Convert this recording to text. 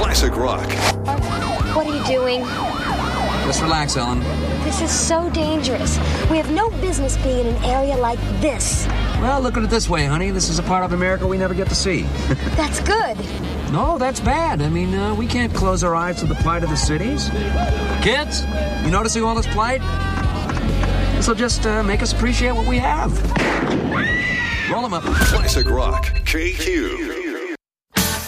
Classic rock. What are you doing? Just relax, Ellen. This is so dangerous. We have no business being in an area like this. Well, look at it this way, honey. This is a part of America we never get to see. That's good. No, that's bad. I mean, we can't close our eyes to the plight of the cities. Kids, you noticing all this plight? This will just make us appreciate what we have. Roll them up. Classic rock. KQ.